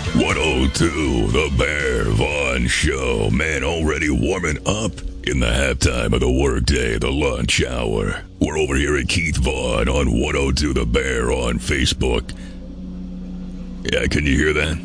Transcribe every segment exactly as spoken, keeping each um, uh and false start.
one oh two, The Bear Vaughn Show. Man, already warming up in the halftime of the workday, the lunch hour. We're over here at Keith Vaughn on one oh two The Bear on Facebook. Yeah, can you hear that?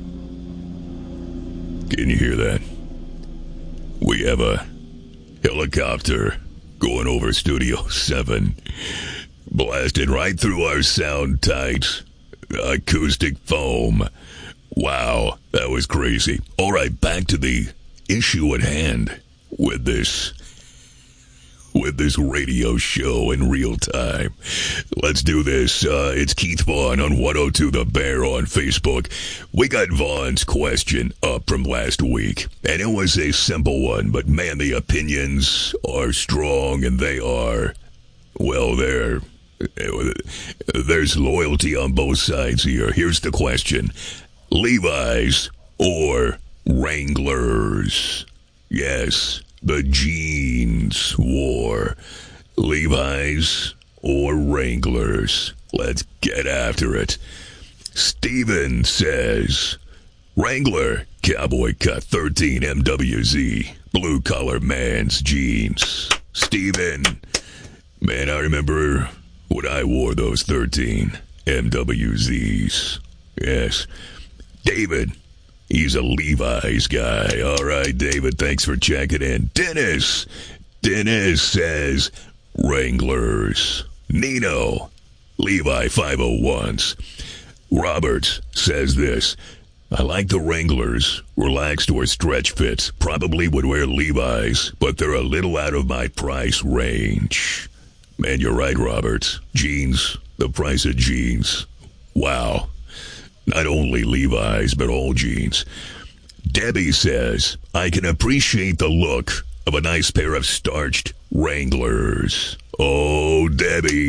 Can you hear that? We have a helicopter going over Studio seven, blasted right through our sound-tight acoustic foam. Wow, that was crazy. All right, back to the issue at hand with this with this radio show in real time. Let's do this. Uh, it's Keith Vaughn on one oh two The Bear on Facebook. We got Vaughn's question up from last week, and it was a simple one, but man, the opinions are strong, and they are, well, they're, there's loyalty on both sides here. Here's the question. Levi's or Wranglers? Yes, the jeans war. Levi's or Wranglers? Let's get after it. Steven says, Wrangler, cowboy cut thirteen M W Z, blue collar man's jeans. Steven, man, I remember when I wore those thirteen M W Zs. Yes. David, he's a Levi's guy. All right, David, thanks for checking in. Dennis, Dennis says Wranglers. Nino, Levi five oh ones. Robert says this. I like the Wranglers, relaxed or stretch fits. Probably would wear Levi's, but they're a little out of my price range. Man, you're right, Robert. Jeans, the price of jeans. Wow. Not only Levi's, but all jeans. Debbie says, I can appreciate the look of a nice pair of starched Wranglers. Oh, Debbie.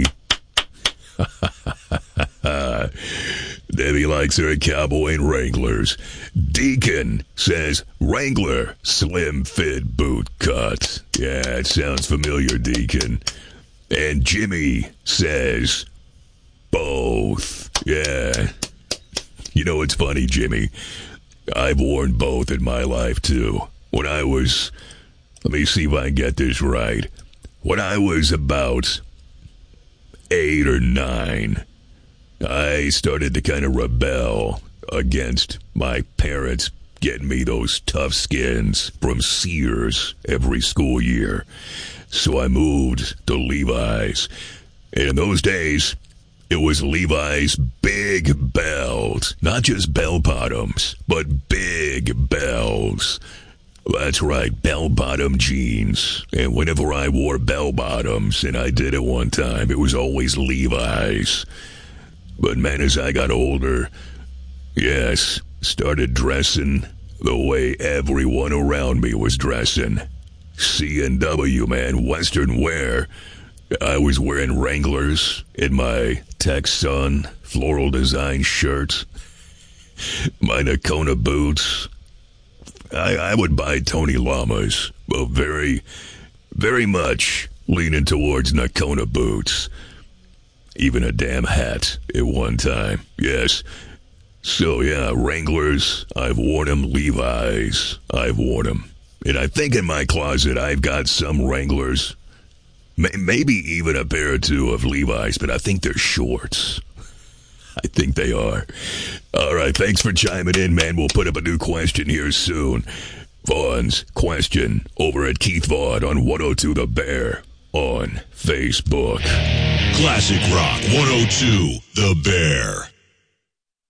Debbie likes her cowboy and Wranglers. Deacon says, Wrangler slim fit boot cut. Yeah, it sounds familiar, Deacon. And Jimmy says, both. Yeah. You know, it's funny, Jimmy. I've worn both in my life, too. When I was, let me see if I can get this right. When I was about eight or nine, I started to kind of rebel against my parents getting me those tough skins from Sears every school year. So I moved to Levi's. And in those days, it was Levi's big bells. Not just bell bottoms, but big bells. That's right, bell-bottom jeans. And whenever I wore bell-bottoms, and I did it one time, it was always Levi's. But man, as I got older, yes, started dressing the way everyone around me was dressing. C and W, man, Western wear. I was wearing Wranglers in my Texan floral design shirt, my Nakona boots. I, I would buy Tony Lamas, but very, very much leaning towards Nakona boots. Even a damn hat at one time, yes. So yeah, Wranglers, I've worn them. Levi's, I've worn them. And I think in my closet I've got some Wranglers. Maybe even a pair or two of Levi's, but I think they're shorts. I think they are. All right, thanks for chiming in, man. We'll put up a new question here soon. Vaughn's question over at Keith Vaughn on one oh two The Bear on Facebook. Classic Rock one oh two The Bear.